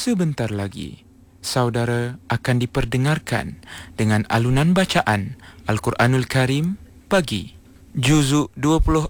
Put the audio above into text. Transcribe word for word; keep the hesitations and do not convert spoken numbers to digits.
sebentar lagi saudara akan diperdengarkan dengan alunan bacaan Al-Quranul Karim pagi. Juzuk dua puluh